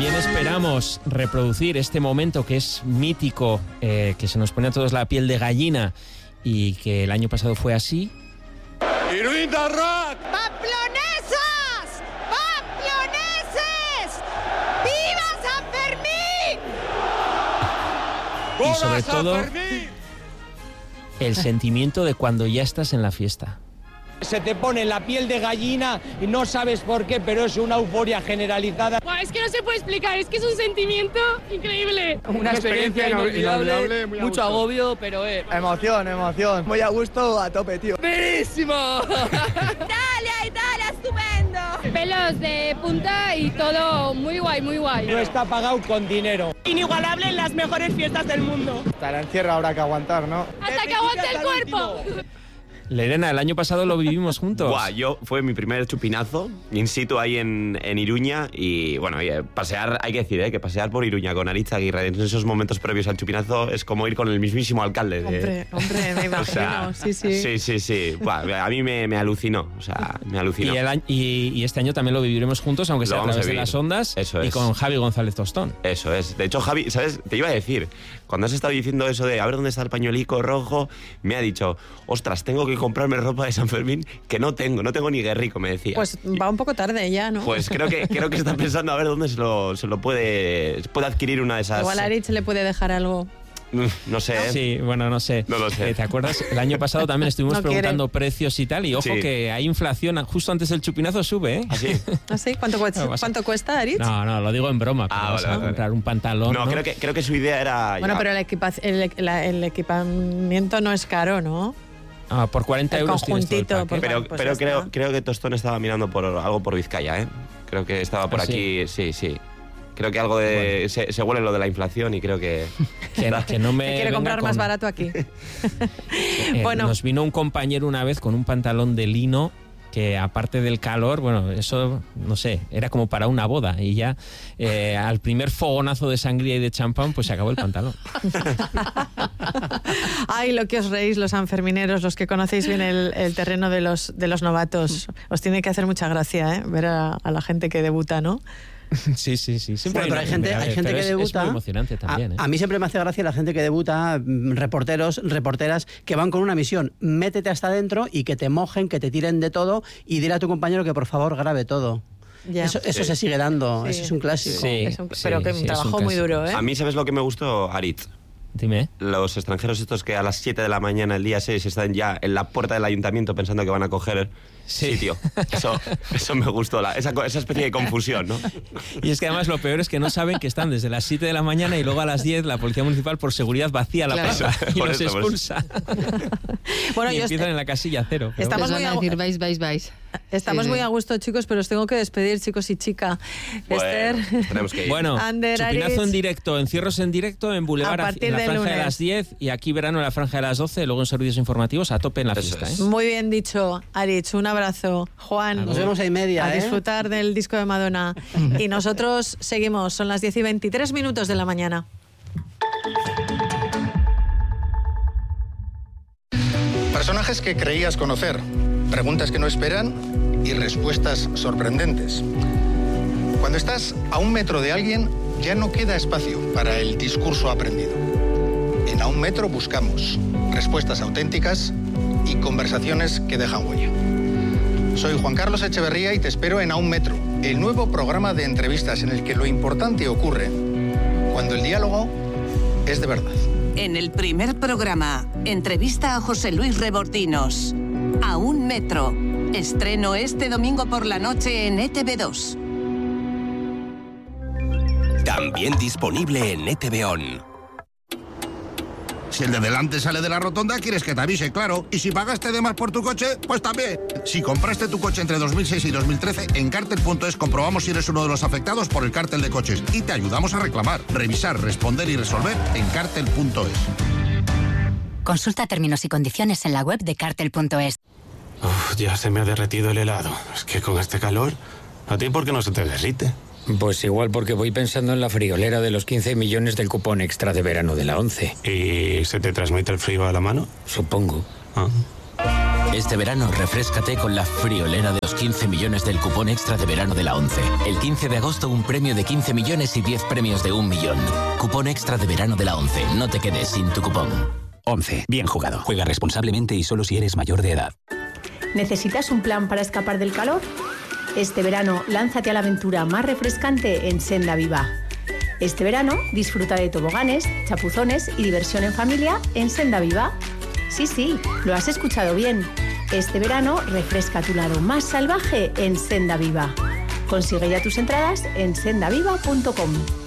también esperamos reproducir este momento que es mítico, que se nos pone a todos la piel de gallina y que el año pasado fue así. ¡Iruita Rock! ¡Pamplonesas! ¡Pamploneses! ¡Viva San Fermín! Y sobre todo, el sentimiento de cuando ya estás en la fiesta. Se te pone la piel de gallina y no sabes por qué, pero es una euforia generalizada. Buah, es que no se puede explicar, es que es un sentimiento increíble. Una experiencia inolvidable, mucho agobio, pero Emoción. Muy a gusto, a tope, tío. ¡Buenísimo! Italia, estupendo. Pelos de punta y todo muy guay, muy guay. No está pagado con dinero. Inigualable en las mejores fiestas del mundo. Hasta la encierro habrá que aguantar, ¿no? Hasta que aguante el cuerpo. Lerena, el año pasado lo vivimos juntos. Fue mi primer chupinazo in situ ahí en Iruña y bueno, pasear, hay que decir, que pasear por Iruña con Aritz Aguirre en esos momentos previos al chupinazo es como ir con el mismísimo alcalde. Hombre, me imagino, o sea, sí. Buah, a mí me alucinó, me alucinó. Y este año también lo viviremos juntos, aunque sea a través de las ondas. Eso es. Y con Javi González Tostón. Eso es. De hecho, Javi, ¿sabes? Te iba a decir, cuando has estado diciendo eso de a ver dónde está el pañuelico rojo, me ha dicho, ostras, tengo que comprarme ropa de San Fermín que no tengo ni guerrico, me decía. Pues va un poco tarde ya, ¿no? Pues creo que está pensando a ver dónde se lo puede adquirir una de esas. Igual a Aritz le puede dejar algo. No sé. Sí, bueno, no sé. No lo sé. ¿Te acuerdas? El año pasado también estuvimos preguntando precios y tal, y ojo que hay inflación justo antes del chupinazo sube, ¿eh? ¿Así? ¿Cuánto cuesta, Aritz? No, lo digo en broma. Vas a comprar un pantalón. No, creo que su idea era. Bueno, pero el equipamiento no es caro, ¿no? Por 40 euros conjuntito, pero creo que Tostón estaba mirando por algo por Vizcaya, ¿eh? Creo que estaba por aquí, sí. Creo que algo de se huele lo de la inflación y creo que no me quiere comprar más barato aquí. Bueno, nos vino un compañero una vez con un pantalón de lino que aparte del calor, bueno, eso, no sé, era como para una boda y ya al primer fogonazo de sangría y de champán, pues se acabó el pantalón. Ay, lo que os reís los sanfermineros, los que conocéis bien el terreno de los novatos. Os tiene que hacer mucha gracia, ver a la gente que debuta, ¿no? Sí. Siempre pero hay gente que debuta. Es muy emocionante también. A mí siempre me hace gracia la gente que debuta, reporteras que van con una misión. Métete hasta adentro y que te mojen, que te tiren de todo y dile a tu compañero que por favor grabe todo. Ya. Eso se sigue dando, eso es un clásico. Pero que un trabajo muy duro, ¿eh? A mí, ¿sabes lo que me gustó, Aritz? Dime. Los extranjeros estos que a las 7 de la mañana, el día 6, están ya en la puerta del ayuntamiento pensando que van a coger sitio. Eso me gustó, esa especie de confusión, ¿no? Y es que además lo peor es que no saben que están desde las 7 de la mañana y luego a las 10 la policía municipal por seguridad vacía la plaza y los expulsa. Bueno, y empiezan en la casilla 0. Estamos muy a decir, vais. Estamos muy a gusto, chicos, pero os tengo que despedir, chicos y chica. Bueno, Esther. Tenemos que ir. Bueno, Ander, chupinazo Aritz, en directo, encierros en directo en Boulevard, en la franja lunes. de las 10 y aquí verano en la franja de las 12, luego en servicios informativos a tope en la fiesta. Muy bien dicho, Aritz, un abrazo. Juan, nos vemos a media. A disfrutar del disco de Madonna. Y nosotros seguimos, son las 10:23 de la mañana. Personajes que creías conocer, preguntas que no esperan y respuestas sorprendentes. Cuando estás a 1 metro de alguien, ya no queda espacio para el discurso aprendido. En A un metro buscamos respuestas auténticas y conversaciones que dejan huella. Soy Juan Carlos Echeverría y te espero en A un metro, el nuevo programa de entrevistas en el que lo importante ocurre cuando el diálogo es de verdad. En el primer programa, entrevista a José Luis Rebortinos. A un metro. Estreno este domingo por la noche en ETV2. También disponible en ETV On. Si el de delante sale de la rotonda, quieres que te avise, claro. Y si pagaste de más por tu coche, pues también. Si compraste tu coche entre 2006 y 2013, en Cartel.es comprobamos si eres uno de los afectados por el cártel de coches y te ayudamos a reclamar, revisar, responder y resolver en Cartel.es. Consulta términos y condiciones en la web de Cartel.es. Ya se me ha derretido el helado. Es que con este calor, ¿a ti por qué no se te derrite? Pues igual porque voy pensando en la friolera de los 15 millones del cupón extra de verano de la 11. ¿Y se te transmite el frío a la mano? Supongo. Este verano, refréscate con la friolera de los 15 millones del cupón extra de verano de la ONCE. El 15 de agosto, un premio de 15 millones y 10 premios de 1 millón. Cupón extra de verano de la ONCE. No te quedes sin tu cupón. 11. Bien jugado. Juega responsablemente y solo si eres mayor de edad. ¿Necesitas un plan para escapar del calor? Este verano, lánzate a la aventura más refrescante en Senda Viva. Este verano, disfruta de toboganes, chapuzones y diversión en familia en Senda Viva. Sí, lo has escuchado bien. Este verano, refresca tu lado más salvaje en Senda Viva. Consigue ya tus entradas en sendaviva.com.